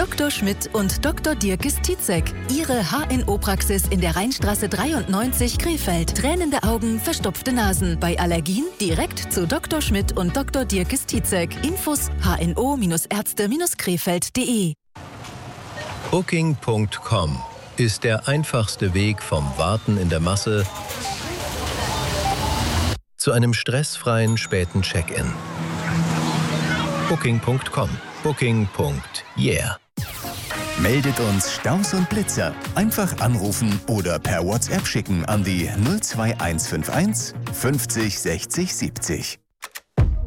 Dr. Schmidt und Dr. Dirkes Tietzek. Ihre HNO-Praxis in der Rheinstraße 93 Krefeld. Tränende Augen, verstopfte Nasen. Bei Allergien direkt zu Dr. Schmidt und Dr. Dirkes Tietzek. Infos hno-ärzte-krefeld.de. Booking.com ist der einfachste Weg vom Warten in der Masse zu einem stressfreien späten Check-in. Booking.com. Booking.yeah. Meldet uns Staus und Blitzer. Einfach anrufen oder per WhatsApp schicken an die 02151 50 60 70.